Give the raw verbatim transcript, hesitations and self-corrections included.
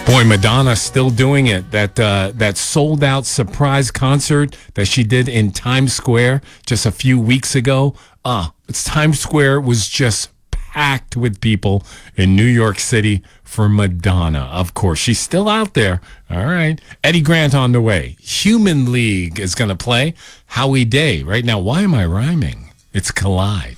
Boy, Madonna still doing it. That uh, that sold out surprise concert that she did in Times Square just a few weeks ago. Uh, it's Times Square was just packed with people in New York City for Madonna. Of course, she's still out there. All right. Eddie Grant on the way. Human League is going to play Howie Day. Right now, why am I rhyming? It's Collide.